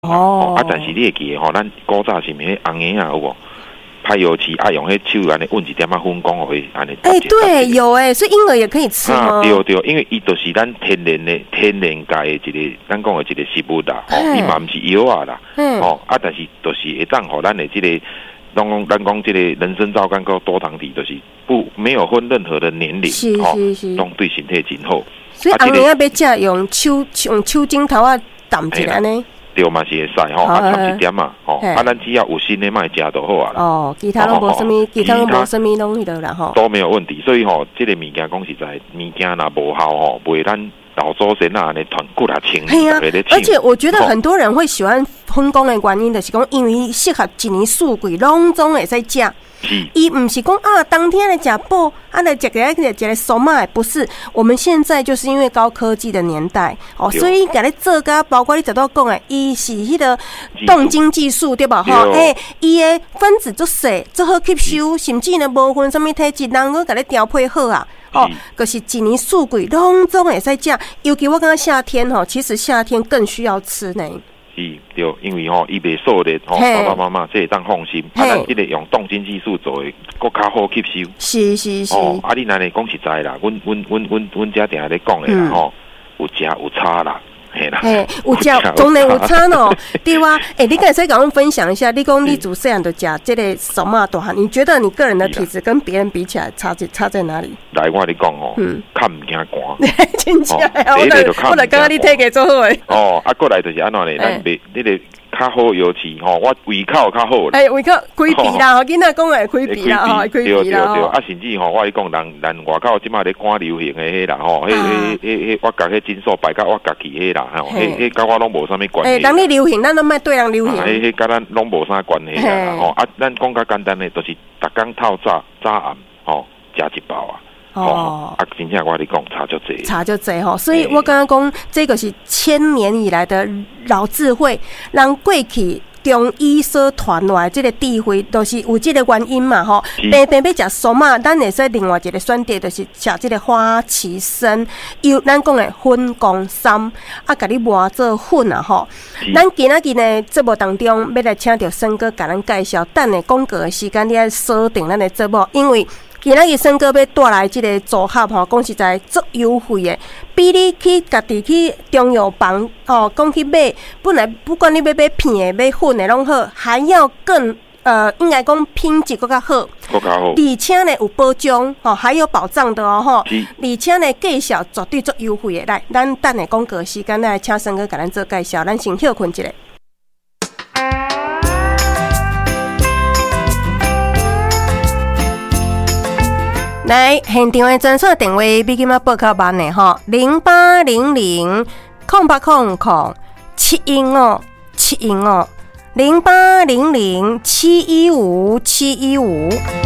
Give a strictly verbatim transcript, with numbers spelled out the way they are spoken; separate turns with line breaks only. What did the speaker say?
哦，啊，但是你会记吼，咱古早是咪红颜啊，有无？拍油漆爱用迄手安尼运一点啊粉光互伊安尼。
哎，对，有哎，所以婴儿也可以吃吗？
啊，对对，因为伊就是咱天然的天然界的一个，咱讲的一个食物啦，吼，伊嘛毋是药啊啦，哦，啊，但是就是会当互咱的这个。咱讲，咱讲这个人参皂苷跟多糖体，就是不没有分任何的年龄，
是是是，
拢对身体真好。
所以红颜要食用手用手指头啊淡一下呢，
对嘛是会使吼，啊掺一点嘛，吼，啊咱只要有新的卖食就好啊。
哦，其他拢无什么，其他拢无什么拢迄个啦吼，
都没有问题。所以吼，这个物件讲实在，物件若无效吼，袂咱。老祖先啊，你团骨啊，清，
对啊，而且我觉得很多人会喜欢分工的原因，就是讲因为适合一年四季拢总会使食。伊唔是讲啊，当天来食补，啊来食个来食个酥麦，不是。我们现在就是因为高科技的年代哦，所以甲你做个，包括你早到讲诶，伊是迄个冻精技术对吧？吼，诶，伊诶分子足细，足好吸收，甚至呢无分什么体质，人个甲你调配好啊。哦，就是一年四季拢总会使食，尤其我感觉夏天吼，其实夏天更需要吃呢。
是，对，因为吼伊袂燥热，吼爸爸妈妈这会当放心。啊，咱这个用冻精技术做的，更较好吸收。
是是是。
哦，啊，你那里讲实在啦，阮阮阮阮阮家定下咧讲的啦，吼、嗯，有食有差啦。嘿啦，
嘿，有食当然有差咯，对哇。哎，你敢再跟我们分享一下？你讲你自细汉就食这个什么大汉？你觉得你个人的体质跟别人比起来，差在差在哪里？
来，我跟你讲哦，嗯，较唔惊寒，
真正啊！我来，我来，刚刚你体格做好诶。
哦，啊，过来就是安怎呢？咱袂，你个较好尤其吼，我胃口较好。
哎，胃口开鼻啦，吼，囡仔讲诶开鼻啦，吼，开鼻啦。
对对对，啊，甚至吼，我跟你讲，咱咱外口即马咧赶流行诶迄啦，吼，迄迄迄迄我甲迄诊所摆甲我家己迄啦，吼，迄迄甲我拢无啥物关系。
诶，人咧流行，咱拢莫对人流行。
迄迄甲咱拢无啥关系啦，吼，啊，咱讲较简单诶，就是逐工透早早暗，吼，食一包啊。哦，啊，真正我跟你讲差就济，
差就济吼，所以我刚刚讲，这个是千年以来的老智慧，让过去中医所传来这个智慧，都是有这个原因嘛吼。病病要食酥嘛，咱会使另外一个选择，就是食这个花旗参，有咱讲的粉光参，啊，甲你磨做粉啊吼。咱今仔日呢节目当中要来请到森哥甲咱介绍，等下广告的时间，你要锁定咱的节目，因为。今仔日森哥要带来这个组合吼，讲实在足优惠的，比你去家己去中药房哦，讲去买，本来不管你要买片的、买粉的拢好，还要更呃，应该讲品质更较好，
更较好，
而且呢有保障哦，还有保障的哦吼，而且呢介绍绝对足优惠的。来，咱等下广告时间来请森哥甲咱做介绍，咱先休困一下。来，现场的专线电话比今仔报较慢的吼，零八零零空八空空七一五七一五零八零零七一五七一五。